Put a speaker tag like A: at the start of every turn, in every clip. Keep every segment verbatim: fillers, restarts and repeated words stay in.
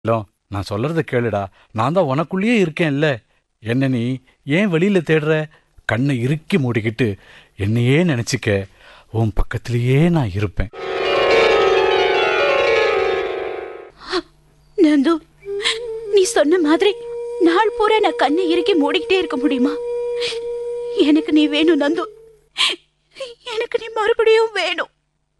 A: Hello, நான் சொல்றத கேளுடா. நான் தான் உனக்குள்ளேயே இருக்கேன்ல. என்ன நீ ஏன் வெளியில தேடுற? கண்ணை இறுக்கி மூடிக்கிட்டு என்னையே நினைச்சுக்க. உன் பக்கத்திலேயே நான் இருப்பேன்.
B: நந்து, நீ சொன்ன மாதிரி நாள் பூரா நான் கண்ணை இறுக்கி மூடிக்கிட்டே இருக்க முடியுமா? எனக்கு நீ வேணும் நந்து. எனக்கு நீ மறுபடியும் வேணும்.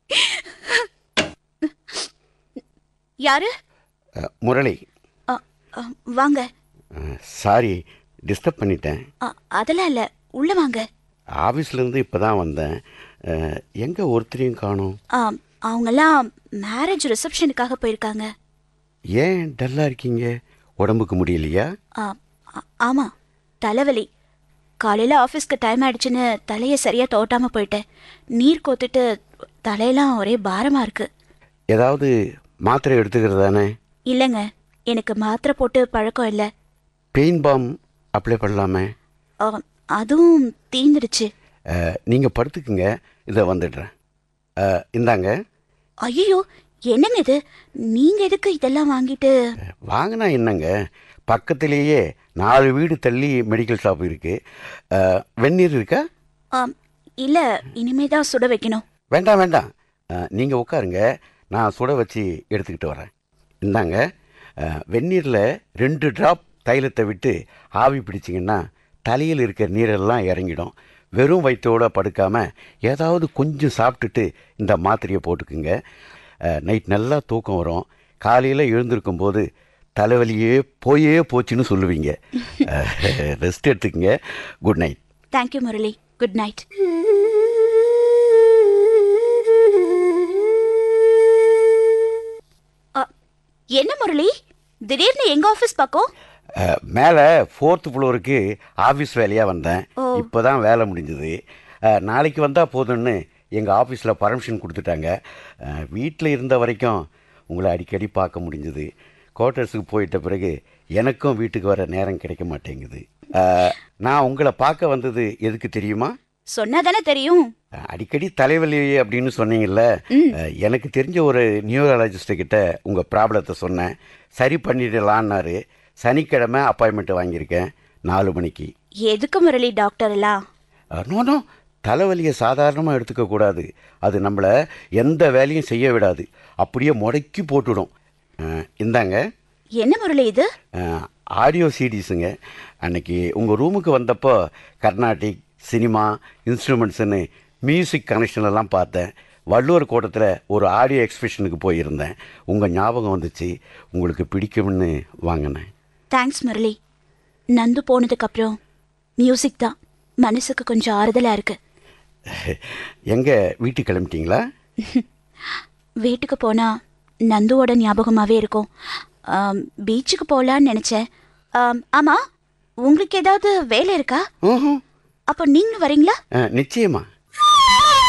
B: யாரு?
C: அ, முரளி.
B: அ, அ, வாங்க.
C: சாரி, டிஸ்டர்ப் பண்ணிட்டேன்.
B: அ, அதெல்லாம் இல்ல, உள்ள வாங்க.
C: ஆஃபீஸ்லேருந்து இப்போ தான் வந்தேன். எங்கே ஒருத்தரையும் காணோம்.
B: ஆ, அவங்கெல்லாம் மேரேஜ் ரிசப்ஷனுக்காக போயிருக்காங்க.
C: ஏன் டல்லாக இருக்கீங்க? உடம்புக்கு முடியலையா?
B: ஆ, ஆ- ஆமா, தலைவலி. காலையில ஆஃபீஸ்க்கு டைம் ஆயிடுச்சுன்னு தலையை சரியா தோட்டாம போயிட்டேன். நீர் கோத்துட்டு தலையெல்லாம் ஒரே பாரமா இருக்கு.
C: ஏதாவது மாத்திரை எடுத்துக்கிறது தானே?
B: இல்லைங்க, எனக்கு மாத்திரை போட்டு பழக்கம் இல்லை.
C: பெயின் பாம் அப்ளை பண்ணலாமே?
B: ஆ, அதுவும் தீந்துடுச்சு.
C: நீங்கள் படுத்துக்குங்க, இதை வந்துடுறேன். அ, இந்தாங்க.
B: ஐயோ, என்னங்க இது? நீங்க எதுக்கு இதெல்லாம் வாங்கிட்டு?
C: வாங்கினா என்னங்க, பக்கத்திலேயே நாலு வீடு தள்ளி மெடிக்கல் ஷாப் இருக்குது. வெந்நீர் இருக்கா?
B: ஆ, இல்ல, இனிமே தான் சுட வைக்கணும்.
C: வேண்டாம் வேண்டாம், நீங்கள் உட்காருங்க, நான் சுட வச்சு எடுத்துக்கிட்டு வரேன். இந்தாங்க. வெந்நீரில் ரெண்டு ட்ராப் தைலத்தை விட்டு ஆவி பிடிச்சிங்கன்னா தலையில் இருக்கிற நீரெல்லாம் இறங்கிடும். வெறும் வயிற்றோடு படுக்காமல் ஏதாவது கொஞ்சம் சாப்பிட்டுட்டு இந்த மாத்திரையை போட்டுக்குங்க. நைட் நல்லா தூக்கம் வரும். காலையில் எழுந்திருக்கும் போது தலைவலியே போயே போச்சுன்னு சொல்லுவீங்க. ரெஸ்ட் எடுத்துக்கங்க. Good night.
B: Thank you Murali, good night. என்ன முரளி, திடீர்னு எங்க ஆபீஸ் பக்கம்?
C: மேலே ஃபோர்த் ஃப்ளோருக்கு ஆஃபீஸ் வேலையாக வந்தேன்.
B: ஓ.
C: இப்போ தான் வேலை முடிஞ்சது. நாளைக்கு வந்தால் போதும்னு எங்கள் ஆஃபீஸில் பர்மிஷன் கொடுத்துட்டாங்க. வீட்டில் இருந்த வரைக்கும் உங்களை அடிக்கடி பார்க்க முடிஞ்சுது. குவார்ட்டர்ஸுக்கு போயிட்ட பிறகு எனக்கும் வீட்டுக்கு வர நேரம் கிடைக்க மாட்டேங்குது. நான் உங்களை பார்க்க வந்தது எதுக்கு தெரியுமா?
B: சொன்னாதானே தெரியும்.
C: அடிக்கடி தலைவலி அப்படின்னு சொன்னீங்கல்ல, எனக்கு தெரிஞ்ச ஒரு நியூரலாஜிஸ்ட் கிட்ட உங்கள் ப்ராப்ளத்தை சொன்னேன். சரி பண்ணிடலான்னாரு. சனிக்கிழமை அப்பாயின்மெண்ட் வாங்கியிருக்கேன், நாலு மணிக்கு.
B: எதுக்கு முரளி டாக்டர் எல்லாம்?
C: நோனோ, தலைவலியை சாதாரணமாக எடுத்துக்கக்கூடாது. அது நம்மளை எந்த வேலையும் செய்ய விடாது, அப்படியே முடக்கி போட்டுடும். இந்தாங்க.
B: என்ன முரளி இது?
C: ஆடியோ சீடிஸுங்க. அன்னைக்கு உங்கள் ரூமுக்கு வந்தப்போ கர்நாடிக், சினிமா, இன்ஸ்ட்ருமெண்ட்ஸுன்னு மியூசிக் கனெக்ஷன் எல்லாம் பார்த்தேன். வள்ளுவர் கோட்டத்தில் ஒரு ஆடியோ எக்ஸிபிஷனுக்கு போயிருந்தேன். உங்கள் ஞாபகம் வந்துச்சு, உங்களுக்கு பிடிக்கும்னு வாங்கினேன்.
B: தேங்க்ஸ் முரளி. நந்து போனதுக்கு அப்புறம் மியூசிக் தான் மனசுக்கு கொஞ்சம் ஆறுதலா இருக்கு.
C: எங்கே, வீட்டுக்கு கிளம்பிட்டீங்களா?
B: வீட்டுக்கு போனா நந்துவோட ஞாபகமாவே இருக்கும். ஆம், பீச்சுக்கு போகலான்னு நினைச்சேன். ஆம், ஆமா, உங்களுக்கு ஏதாவது வேலை இருக்கா?
C: ம்.
B: அப்போ நீங்க வரீங்களா?
C: நிச்சயமா.